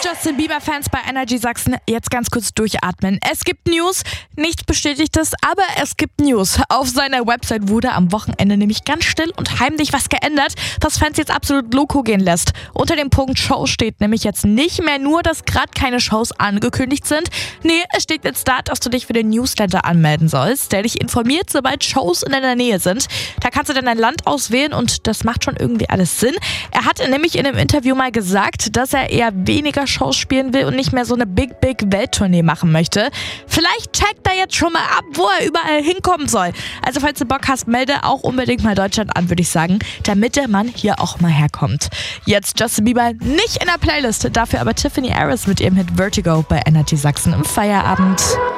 Justin Bieber-Fans bei Energy Sachsen, jetzt ganz kurz durchatmen. Es gibt News, nicht bestätigtes, aber es gibt News. Auf seiner Website wurde am Wochenende nämlich ganz still und heimlich was geändert, was Fans jetzt absolut loco gehen lässt. Unter dem Punkt Show steht nämlich jetzt nicht mehr nur, dass gerade keine Shows angekündigt sind. Nee, es steht jetzt da, dass du dich für den Newsletter anmelden sollst, der dich informiert, sobald Shows in deiner Nähe sind. Da kannst du dann dein Land auswählen und das macht schon irgendwie alles Sinn. Er hat nämlich in einem Interview mal gesagt, dass er eher weniger Shows spielen will und nicht mehr so eine Big Welttournee machen möchte. Vielleicht checkt er jetzt schon mal ab, wo er überall hinkommen soll. Also falls du Bock hast, melde auch unbedingt mal Deutschland an, würde ich sagen, damit der Mann hier auch mal herkommt. Jetzt Justin Bieber nicht in der Playlist, dafür aber Tiffany Harris mit ihrem Hit Vertigo bei Energy Sachsen im Feierabend.